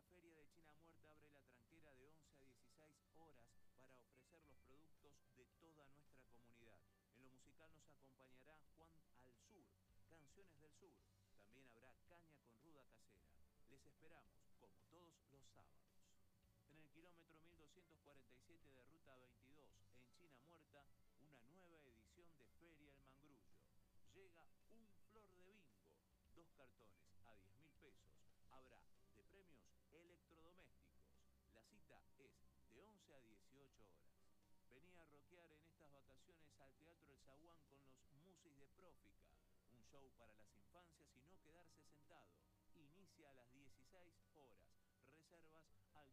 Feria de China Muerta abre la tranquera de 11 a 16 horas para ofrecer los productos de toda nuestra comunidad. En lo musical nos acompañará Juan al Sur, Canciones del Sur. También habrá caña con ruda casera. Les esperamos, como todos los sábados. En el kilómetro 1247 de Ruta 22, en China Muerta, una nueva edición de Feria El Mangrullo. Llega un flor de bingo, 2 cartones a 10.000 pesos. Habrá de premios electrodomésticos. La cita es de 11 a 18 horas. Vení a rockear en estas vacaciones al Teatro El Zaguán con los Musis de Prófica. Un show para las infancias y no quedarse sentado. Inicia a las 16 horas. Reservas al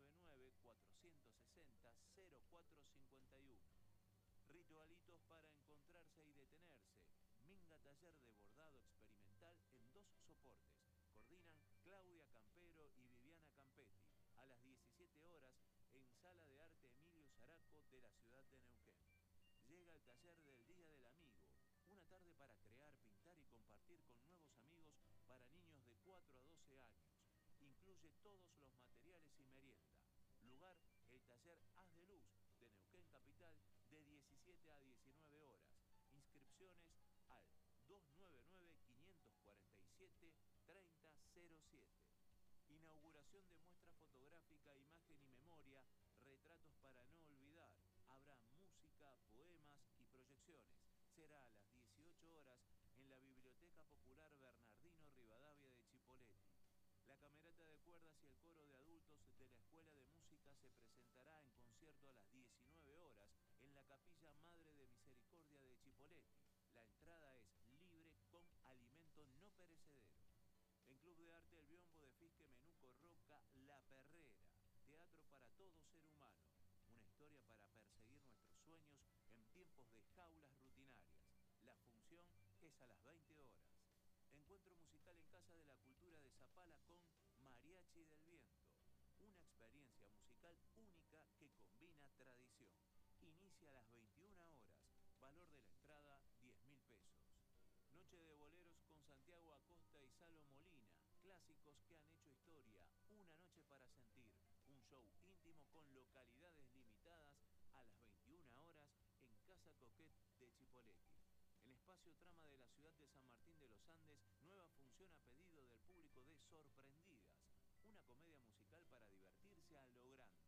299-460-0451. Ritualitos para encontrarse y detenerse. Minga Taller de Bordado Experimental en 2 soportes. Coordinan Claudia Campero y Viviana Campetti. A las 17 horas en Sala de Arte Emilio Zaraco de la ciudad de Neuquén. Llega el taller del Día del Amigo. Una tarde para crear, pintar y compartir con nuevos amigos para niños de 4 a 12 años. Incluye todos los materiales y merienda. Lugar, el taller Haz de Luz de Neuquén Capital de 17 a 19 horas. Inscripciones al 299-547-3007. Inauguración de muestra fotográfica, imagen y memoria, retratos para no olvidar. Habrá música, poemas y proyecciones. Será a las 18 horas en la Biblioteca Popular Bernardino Rivadavia de Chipoleti. La camerata de cuerdas y el coro de adultos de la Escuela de Música se presentará en concierto a las 19 horas en la Capilla Madre de Misericordia de Chipoleti. La entrada es libre con alimento no perecedero. En Club de Arte El Biombo de Fisque Menuco Roca, La Perrera. Teatro para todo ser humano. Una historia para perseguir nuestros sueños en tiempos de jaulas rutinarias. La función es a las 20 horas. Encuentro musical en Casa de la Cultura de Zapala con Mariachi del Viento. Una experiencia musical única que combina tradición. Inicia a las 21 horas. Valor de la entrada, 10.000 pesos. Noche de boleros con Santiago Acosta y Salo Molina. Clásicos que han hecho historia. Una noche para sentir. Un show íntimo con localidades limitadas a las 21 horas en Casa Coquet de Chipoleti. El espacio trama de la ciudad de San Martín de los Andes, nueva función a pedido del público de Sorprendente.